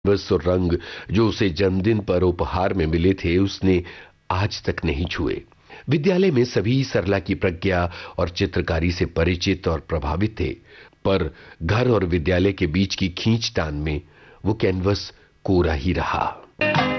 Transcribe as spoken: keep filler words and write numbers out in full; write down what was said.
Canvas और रंग जो उसे जन्मदिन पर उपहार में मिले थे उसने आज तक नहीं छुए। विद्यालय में सभी सरला की प्रज्ञा और चित्रकारी से परिचित और प्रभावित थे, पर घर और विद्यालय के बीच की खींचतान में वो कैनवस कोरा ही रहा।